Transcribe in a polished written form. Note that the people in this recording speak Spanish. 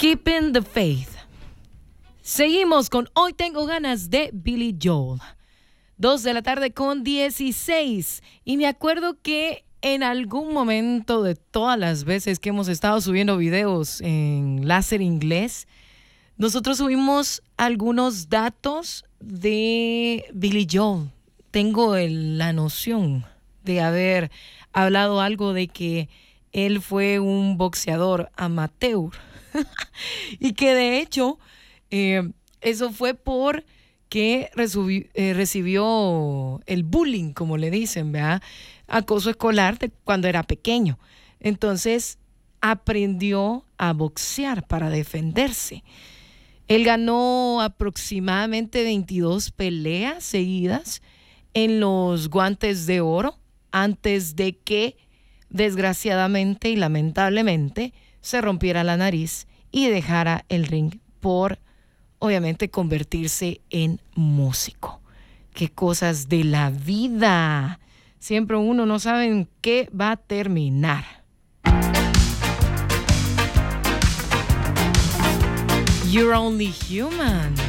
Keeping the Faith. Seguimos con Hoy Tengo Ganas de Billy Joel. 2:16 p.m. Y me acuerdo que en algún momento de todas las veces que hemos estado subiendo videos en Láser Inglés, nosotros subimos algunos datos de Billy Joel. Tengo la noción de haber hablado algo de que él fue un boxeador amateur. Y que de hecho eso fue porque recibió el bullying, como le dicen, ¿verdad? Acoso escolar cuando era pequeño. Entonces aprendió a boxear para defenderse. Él ganó aproximadamente 22 peleas seguidas en los Guantes de Oro antes de que, desgraciadamente y lamentablemente, se rompiera la nariz y dejara el ring por, obviamente, convertirse en músico. Qué cosas de la vida. Siempre uno no sabe en qué va a terminar. You're only human.